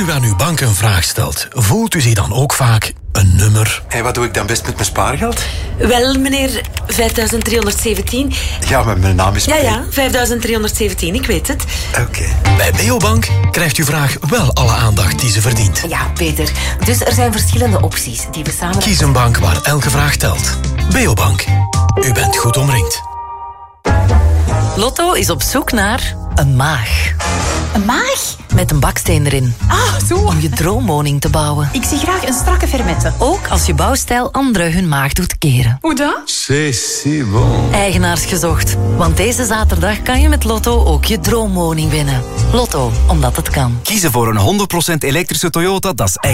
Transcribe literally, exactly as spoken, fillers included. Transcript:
u aan uw bank een vraag stelt, voelt u zich dan ook vaak een nummer? En wat doe ik dan best met mijn spaargeld? Wel, meneer vijfduizend driehonderdzeventien. Ja, maar mijn naam is... Ja, ja, vijfduizend driehonderdzeventien, ik weet het. Oké. Okay. Bij Beobank krijgt uw vraag wel alle aandacht die ze verdient. Ja, Peter. Dus er zijn verschillende opties die we samen... Kies een bank waar elke vraag telt. Beobank. U bent goed omringd. Lotto is op zoek naar een maag. Een maag? Met een baksteen erin. Ah, zo. Om je droomwoning te bouwen. Ik zie graag een strakke fermette. Ook als je bouwstijl anderen hun maag doet keren. Hoe dan? C'est si bon. Eigenaars gezocht. Want deze zaterdag kan je met Lotto ook je droomwoning winnen. Lotto, omdat het kan. Kiezen voor een honderd procent elektrische Toyota, dat is echt